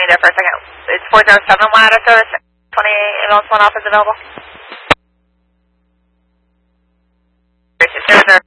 there for a second. It's 407 ladder service. 20 ambulance 1 office available. 000